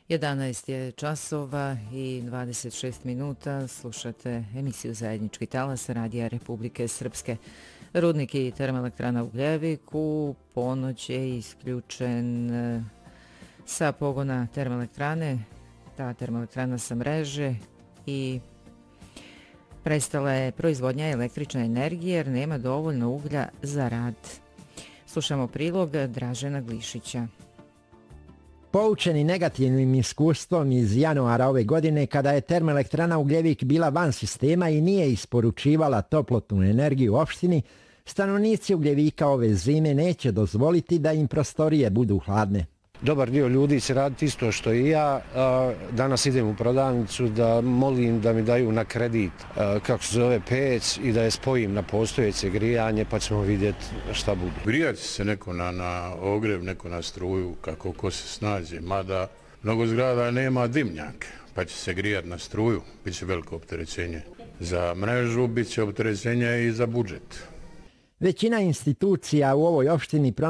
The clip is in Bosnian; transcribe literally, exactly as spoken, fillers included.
jedanaest je časova i dvadeset šest minuta. Slušate emisiju Zajednički talas Radija Republike Srpske. Rudnik i termoelektrana Ugljevik u ponoć je isključen sa pogona termoelektrane. Ta termoelektrana sa mreže i prestala je proizvodnja električne energije jer nema dovoljno uglja za rad. Slušamo prilog Dražena Glišića. Poučeni negativnim iskustvom iz januara ove godine kada je termoelektrana Ugljevik bila van sistema i nije isporučivala toplotnu energiju opštini, stanovnici Ugljevika ove zime neće dozvoliti da im prostorije budu hladne. Dobar dio ljudi će raditi isto što i ja. Danas idem u prodavnicu da molim da mi daju na kredit kako se zove peć i da je spojim na postojeće grijanje pa ćemo vidjeti šta bude. Grijati se neko na, na ogrev, neko na struju, kako ko se snađe, mada mnogo zgrada nema dimnjak, pa će se grijati na struju, bit će veliko opterećenje za mrežu, bit će opterećenje i za budžet. Većina institucija u ovoj opštini